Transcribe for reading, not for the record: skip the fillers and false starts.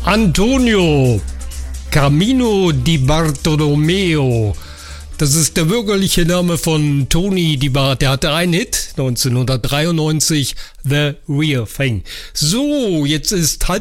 Antonio Camino di Bartolomeo. Das ist der bürgerliche Name von Tony Di Bart. Der hatte einen Hit 1993, The Real Thing. So, jetzt ist